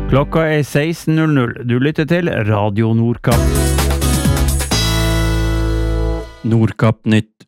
Klokka 16:00. Du lytter til Radio Nordkapp. Nordkapp Nytt.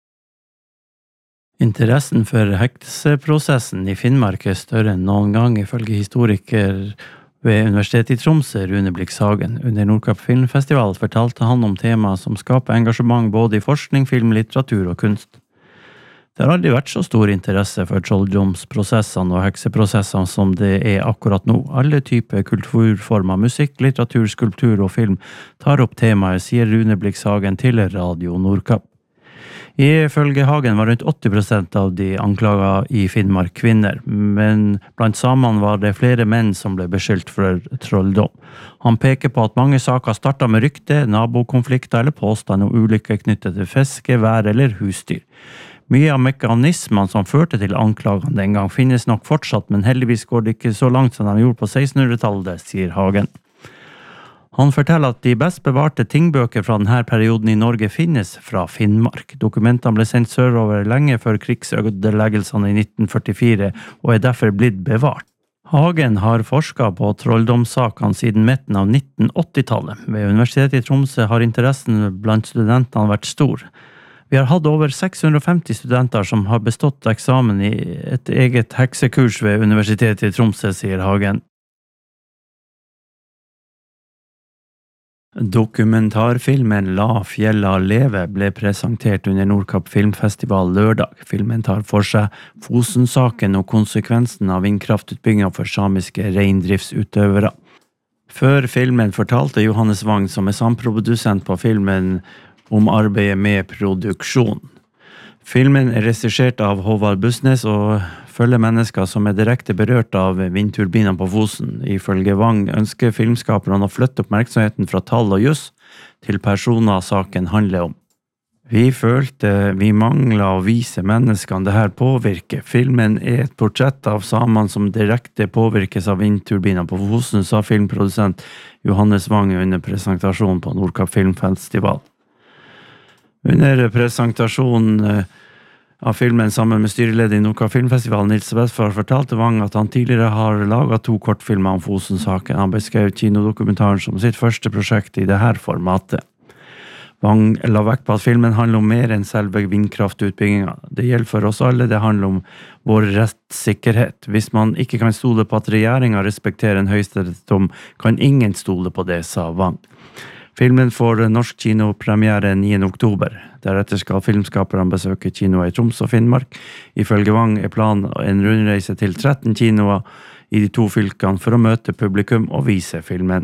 Interessen for hekseprosessen I Finnmark større enn noen gang, ifølge historiker ved Universitetet I Tromsø, Rune Blikshagen. Under Nordkapp Filmfestival fortalte han om temaer som skaper engasjement både I forskning, film, litteratur og kunst. Det har aldri vært så stor interesse for trolldomsprosessene og hekseprosessene som det akkurat nå. Alle typer kulturformer, musikk, litteratur, skulptur og film tar opp temaer, sier Rune Blikshagen til Radio Nordkapp. Ifølge Hagen var rundt 80% av de anklaget I Finnmark kvinner, men blant samene var det flere menn som ble beskyldt for trolldom. Han peker på at mange saker startet med rykte, nabokonflikter eller påstand om ulykker knyttet til fiske, vær eller husdyr. Mye av mekanismene som førte til anklagene den gang finnes nok fortsatt, men heldigvis går det ikke så langt som de gjorde på 1600-tallet, sier Hagen. Han forteller at de best bevarte tingbøker fra denne perioden I Norge finnes fra Finnmark. Dokumentene ble sendt sørover lenge før krigsødeleggelsene I 1944 og derfor blitt bevart. Hagen har forsket på trolldomssakene siden midten av 1980-tallet. Ved Universitetet I Tromsø har interessen blant studentene vært stor. Vi har hatt over 650 studenter som har bestått eksamen I et eget heksekurs ved Universitetet I Tromsø, sier Hagen. Dokumentarfilmen La fjella leve ble presentert under Nordkapp Filmfestival lørdag. Filmen tar for seg Fosen-saken og konsekvensen av vindkraftutbyggingen for samiske reindriftsutøvere. Før filmen fortalte Johannes Wang, som samprodusent på filmen, om arbeidet med produksjon. Filmen regissert av Håvard Bussnes og følger mennesker som direkte berørt av vindturbiner på Fosen. Ifølge Wang ønsker filmskaperne å flytte oppmerksomheten fra tall og juss til personer saken handler om. Vi følte vi manglet å vise menneskene det her påvirker. Filmen et portrett av samene som direkte påvirkes av vindturbiner på Fosen, sa filmprodusent Johannes Wang under presentasjonen på Nordkapp Filmfestival. Under presentasjonen av filmen sammen med styreleder I Nordkapp Filmfestival, Nils Westfall, fortalte Wang at han tidligere har laget 2 kortfilmer om Fosen-saken. Han beskrev kinodokumentaren som sitt første prosjekt I dette formatet. Wang la vekt på at filmen handler om mer enn selve vindkraftutbyggingen. Det gjelder for oss alle, det handler om vår rettssikkerhet. Hvis man ikke kan stole på at regjeringen respekterer en høyesterettsdom, kan ingen stole på det, sa Wang. Filmen får norsk kinopremiere 9. oktober. Deretter skal filmskaperne besøke kinoer I Troms og Finnmark. Ifølge Wang planen en rundreise til 13 kinoer I de 2 fylkene for å møte publikum og vise filmen.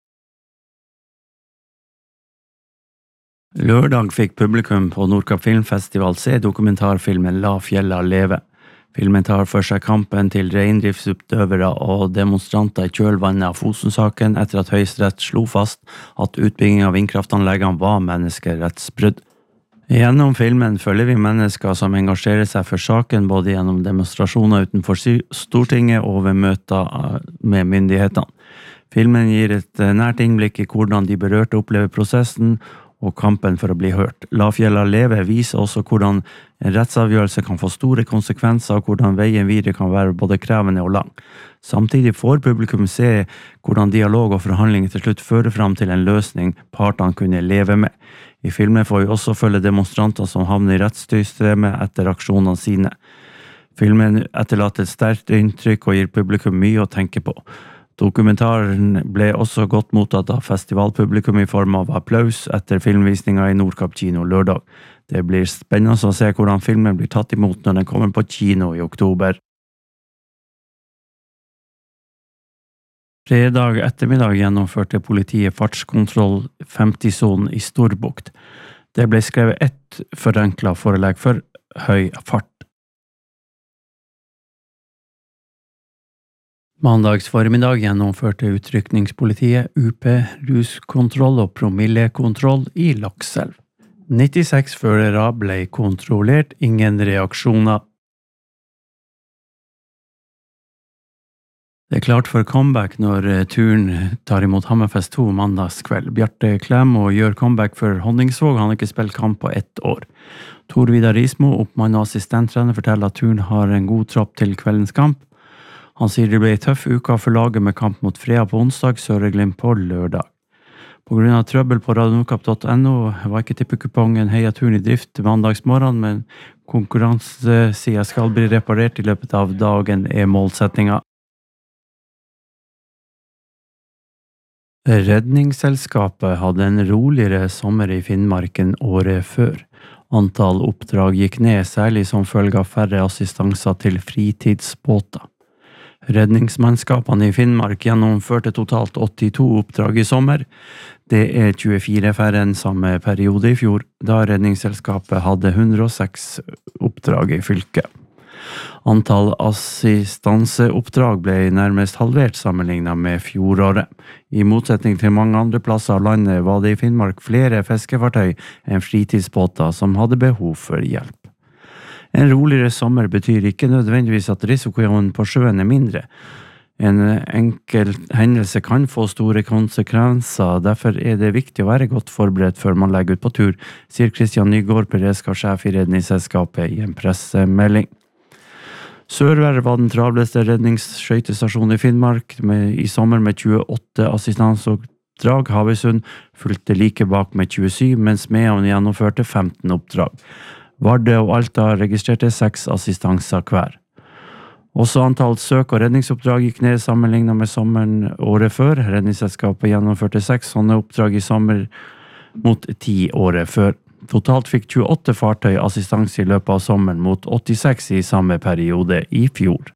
Lørdag fikk publikum på Nordkapp Filmfestival se dokumentarfilmen La fjella leve. Filmen tar for seg kampen til reindriftsutøvere og demonstranter I kjølvannet av Fosen-saken etter at Høyesterett slo fast at utbygging av vindkraftanleggene var menneskerettsbrudd. Gjennom filmen følger vi mennesker som engasjerer seg for saken både gjennom demonstrasjoner utenfor Stortinget og ved møter med myndighetene. Filmen gir et nært innblikk I hvordan de berørte opplever prosessen og kampen for å bli hørt. La fjella leve viser også hvordan en rettsavgjørelse kan få store konsekvenser og hvordan veien videre kan være både krevende og lang. Samtidig får publikum se hvordan dialog og forhandlinger til slutt fører fram til en løsning partene kunne leve med. I filmen får vi også følge demonstranter som havner I rettssystemet etter aksjonene sine. Filmen etterlater et sterkt inntrykk og gir publikum mye å tenke på. Dokumentaren ble også godt mottatt av festivalpublikum I form av applaus etter filmvisningen I Nordkapp kino lørdag. Det blir spennende å se hvordan filmen blir tatt imot når den kommer på kino I oktober. Fredag ettermiddag gjennomførte politiet fartskontroll 50-sonen I Storbukt. Det ble skrevet ett forenklet forelegg for høy fart. Mandags formiddag gjennomførte utrykningspolitiet UP ruskontroll og promillekontroll I Lakselv. 96 førere ble kontrollert, ingen reaksjoner. Det klart for comeback når turen tar imot Hammerfest 2 mandagskveld. Bjarte Klemo gjør comeback for Honningsvåg, han har ikke spilt kamp på 1 år. Tor Vidar Rismo, oppmann og assistenttrener, forteller at turen har en god tropp til kveldens kamp. Han sier det ble en tøff uke for laget med kamp mot Frea på onsdag, Søreglimt på lørdag. På grunn av trøbbel på radionordkapp.no var ikke tippekupongen Heiaturen i drift mandagsmorgen, men konkurransesiden skal bli reparert i løpet av dagen målsettinga. Redningsselskapet hadde en roligere sommer i Finnmark enn året før. Antall oppdrag gikk ned, særlig som følge av færre assistanser til fritidsbåter. Redningsmannskapene i Finnmark gjennomførte totalt 82 oppdrag i sommer. Det 24 færre enn samme periode i fjor, da Redningsselskapet hadde 106 oppdrag i fylket. Antall assistanseoppdrag ble nærmest halvert sammenlignet med fjoråret. I motsetning til mange andre plasser av landet var det i Finnmark flere fiskefartøy enn fritidsbåter som hadde behov for hjelp. En roligere sommer betyr ikke nødvendigvis at risikoen på sjøen mindre. En enkel hendelse kan få store konsekvenser, derfor det viktig å være godt forberedt før man legger ut på tur, sier Kristian Nygaard, beredskapssjef i Redningsselskapet i en pressemelding. Sørvær var den travleste redningsskøytestasjonen i Finnmark i sommer med 28 assistansoppdrag. Havøysund fulgte like bak med 27, mens Mehamn gjennomførte 15 oppdrag. Vardø og Alta registrerte 6 assistanser hver. Også antall søk- og redningsoppdrag gikk ned sammenlignet med sommeren året før. Redningsselskapet gjennomførte 6 sånne oppdrag i sommer mot 10 året før. Totalt fikk 28 fartøy assistanse i løpet av sommeren mot 86 i samme periode i fjor.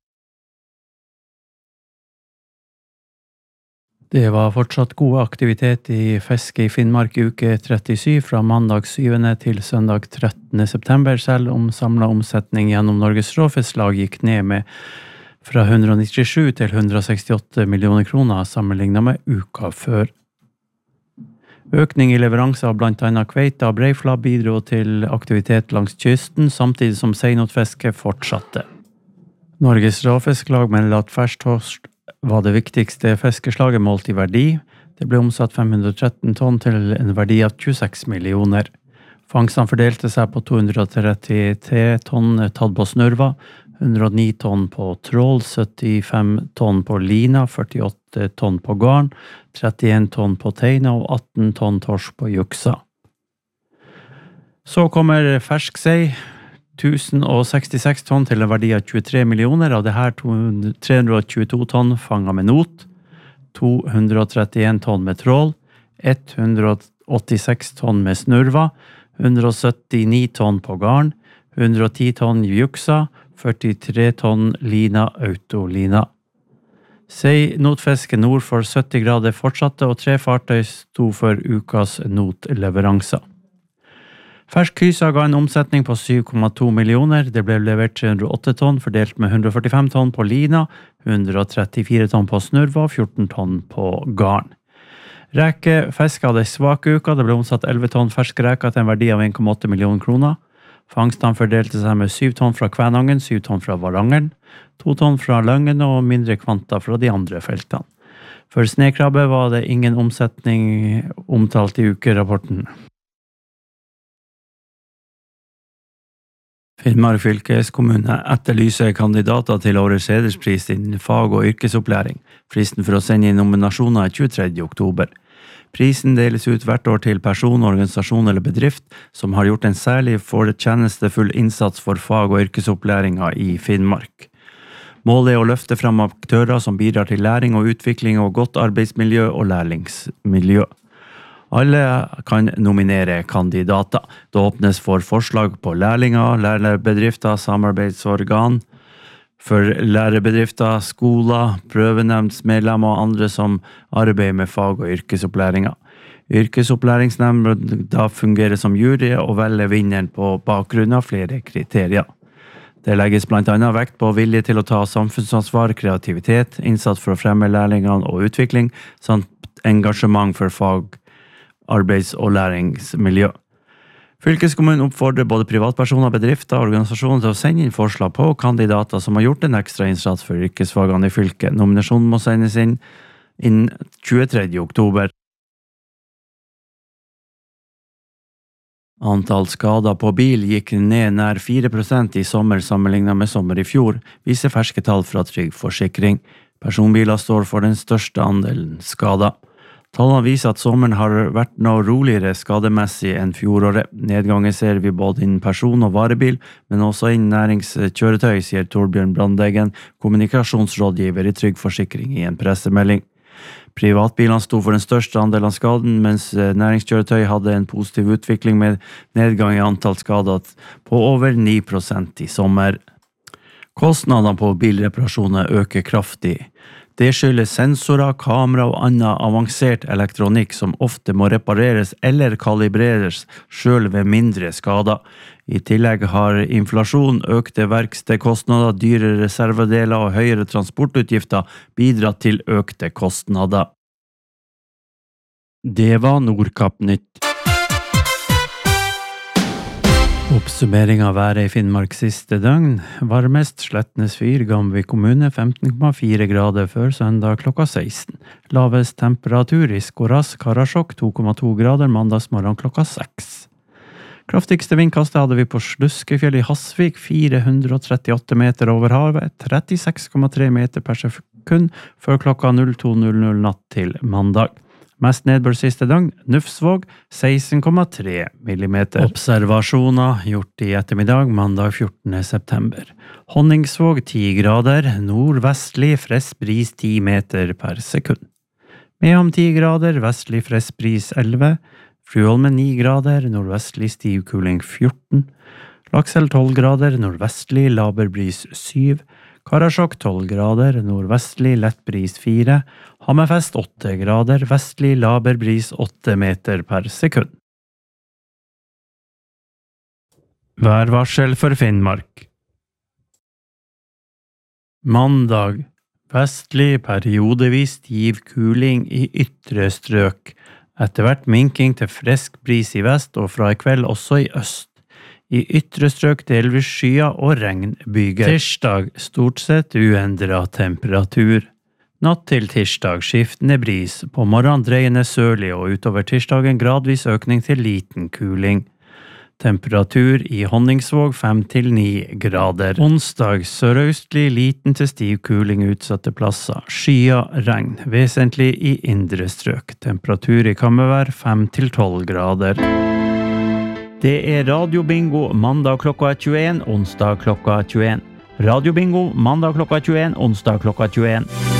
Det var fortsatt god aktivitet i fiske i Finnmark i uke 37 fra mandag 7. til søndag 13. september, selv om samlet omsetning gjennom Norges Råfisklag gikk ned med fra 197 til 168 millioner kroner sammenlignet med uka før. Økning i leveranser av blant annet kveite og breifla bidro til aktivitet langs kysten, samtidig som seinotfiske fortsatte. Norges Råfisklag melder at fersktorsk var det viktigste fiskeslaget målt i verdi. Det ble omsatt 513 tonn til en verdi av 26 millioner. Fangstene fordelte seg på 233 tonn tatt på snurva, 109 tonn på trål, 75 tonn på lina, 48 tonn på garn, 31 tonn på teina og 18 tonn torsk på juksa. Så kommer fersksei, 1066 tonn til en verdi av 23 millioner, av det her 322 tonn fanget med not, 231 tonn med trål, 186 tonn med snurva, 179 tonn på garn, 110 tonn juksa, 43 tonn lina autolina. Sei notfiske nord for 70 grader fortsatte, og 3 fartøy sto for ukas notleveranser. Ferskkysa ga en omsetning på 7,2 millioner. Det ble levert 308 tonn, fordelt med 145 tonn på lina, 134 tonn på snurva og 14 tonn på garn. Rekefiske hadde en svak uke. Det ble omsatt 11 tonn ferske reker til en verdi av 1,8 millioner kroner. Fangstene fordelte seg med 7 tonn fra Kvænangen, 7 tonn fra Varangeren, 2 tonn fra Løngen og mindre kvanta fra de andre feltene. For snekrabbe var det ingen omsetning omtalt i ukerapporten. Finnmark fylkeskommune etterlyser kandidater til årets hederspris innen fag- og yrkesopplæring. Fristen for å sende inn nominasjoner 23. oktober. Prisen deles ut hvert år til person, organisasjon eller bedrift som har gjort en særlig fortjenestefull innsats for fag- og yrkesopplæringa i Finnmark. Målet å løfte frem aktører som bidrar til læring og utvikling og godt arbeidsmiljø og læringsmiljø. Alle kan nominere kandidater. Det åpnes for forslag på lærlinger, lærerbedrifter, samarbeidsorgan, for lærebedrifter, skoler, prøvenemndsmedlemmer og andre som arbeider med fag- og yrkesopplæringa. Yrkesopplæringsnemnda fungerer som jury og velger vinneren på bakgrunn av flere kriterier. Det legges blant annet vekt på vilje til å ta samfunnsansvar, kreativitet, innsats for å fremme lærlingene og utvikling, samt engasjement for fag, arbeids- og læringsmiljø. Fylkeskommunen oppfordrer både privatpersoner, bedrifter og organisasjoner til å sende inn forslag på kandidater som har gjort en ekstra innsats for yrkesfagene i fylket. Nominasjonen må sendes inn innen 23. oktober. Antall skader på bil gikk ned nær 4% i sommer sammenlignet med sommer i fjor, viser ferske tall fra Trygg Forsikring. Personbiler står for den største andelen skader. Tallene viser at sommeren har vært noe roligere skademessig enn fjoråret. Nedgangen ser vi både innen person- og varebil, men også innen næringskjøretøy, sier Torbjørn Brandeggen, kommunikasjonsrådgiver i Trygg Forsikring i en pressemelding. Privatbilene sto for den største andelen av skaden, mens næringskjøretøy hadde en positiv utvikling med nedgang i antall skader på over 9% i sommer. Kostnadene på bilreparasjoner øker kraftig. Det skyldes sensorer, kamera og annen avansert elektronikk som ofte må repareres eller kalibreres selv ved mindre skader. I tillegg har inflasjon, økte verkstedkostnader, dyre reservedeler og høyere transportutgifter bidratt til økte kostnader. Det var Nordkapp-nytt. Oppsummering av været i Finnmark siste døgn. Varmest Slettnes Fyr, Gamvik kommune 15,4 grader før søndag klokka 16. Lavest temperatur i Skoras, Karasjok 2,2 grader mandagsmorgen klokka 6. Kraftigste vindkastet hadde vi på Sluskefjell i Hasvik, 438 meter over havet, 36,3 meter per sekund før klokka 02.00 natt til mandag. Mest nedbør siste døgn, Nufsvåg 16,3 millimeter. Observasjoner gjort i ettermiddag, mandag 14. september. Honningsvåg 10 grader, nordvestlig frisk bris 10 meter per sekund. Mehamn 10 grader, vestlig frisk bris 11. Fruholmen 9 grader, nordvestlig stiv kuling 14. Lakselv 12 grader, nordvestlig laber bris 7. Karasjok 12 grader, nordvestlig lett bris 4. Hammerfest 8 grader, vestlig laber bris 8 meter per sekund. Værvarsel for Finnmark. Mandag. Vestlig periodevis stiv kuling i ytre strøk. Etter hvert minking til frisk bris i vest og fra i kveld også i øst. I ytre strøk delvis skyer og regnbyger. Tirsdag stort sett uendret temperatur. Natt til tirsdag skiftende bris, på morgenen dreiende sørlig og utover tirsdagen gradvis økning til liten kuling. Temperatur i Honningsvåg 5-9 grader. Onsdag sørøstlig liten til stiv kuling utsatte plasser. Skyer, regn, vesentlig i indre strøk. Temperatur i Kammervær 5-12 grader. Det er Radio Bingo mandag klokka 21, onsdag klokka 21. Radio Bingo mandag klokka 21, onsdag klokka 21.